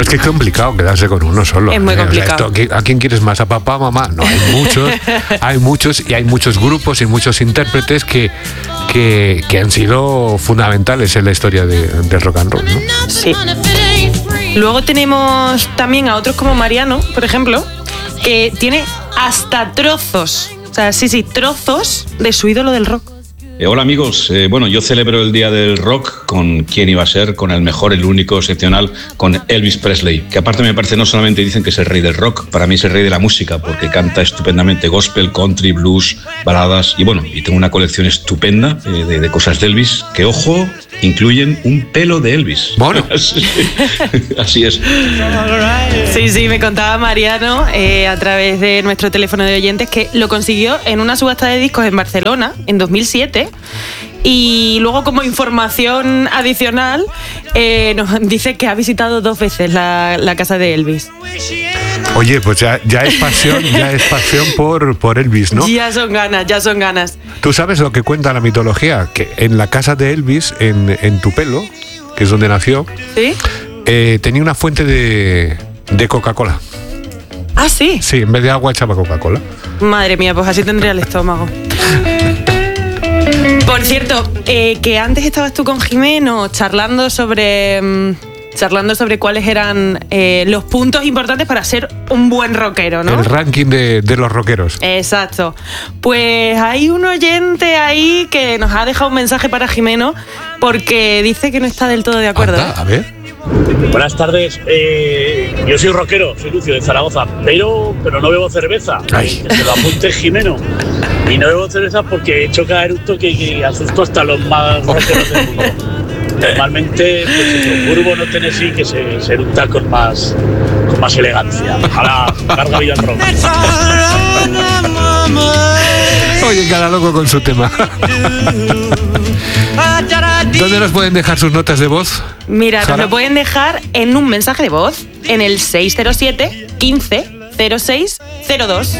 Es que es complicado quedarse con uno solo. Es muy complicado. O sea, ¿a quién quieres más? ¿A papá, mamá? No, hay muchos y hay muchos grupos y muchos intérpretes que han sido fundamentales en la historia del rock and roll, ¿no? Sí. Luego tenemos también a otros como Mariano, por ejemplo, que tiene hasta trozos, o sea, sí, trozos de su ídolo del rock. Hola amigos, bueno, yo celebro el Día del Rock con quién iba a ser, con el mejor, el único, excepcional, con Elvis Presley, que aparte me parece no solamente dicen que es el rey del rock, para mí es el rey de la música, porque canta estupendamente gospel, country, blues, baladas, y bueno, y tengo una colección estupenda de cosas de Elvis, que ojo, incluyen un pelo de Elvis. Bueno. Así es. Sí, me contaba Mariano a través de nuestro teléfono de oyentes que lo consiguió en una subasta de discos en Barcelona en 2007 y luego como información adicional nos dice que ha visitado 2 veces la casa de Elvis. Oye, pues ya es pasión por Elvis, ¿no? Ya son ganas. ¿Tú sabes lo que cuenta la mitología? Que en la casa de Elvis, en Tupelo, que es donde nació, ¿sí? Tenía una fuente de Coca-Cola. ¿Ah, sí? Sí, en vez de agua echaba Coca-Cola. Madre mía, pues así tendría el estómago. Por cierto, que antes estabas tú con Jimeno charlando sobre cuáles eran los puntos importantes para ser un buen rockero, ¿no? El ranking de los rockeros. Exacto. Pues hay un oyente ahí que nos ha dejado un mensaje para Jimeno porque dice que no está del todo de acuerdo. Anda, a ver. Buenas tardes, yo soy rockero, soy Lucio de Zaragoza, pero no bebo cerveza. Ay. Que se lo apunte Jimeno. Y no bebo cerveza porque he hecho caer un toque que asusto hasta los más rockeros del mundo. Normalmente, pues en Burbo, no Tennessee, que se eructa con más elegancia. Ojalá, larga vida al rock. Oye, cada loco con su tema. ¿Dónde nos pueden dejar sus notas de voz? Mira, Sara, nos lo pueden dejar en un mensaje de voz en el 607 15 06 02.